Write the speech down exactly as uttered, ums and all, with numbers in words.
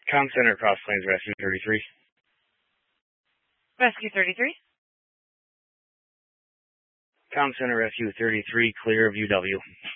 Com Center, Cross Plains, Rescue thirty-three. Rescue thirty-three. Com Center, Rescue thirty-three, clear of U W.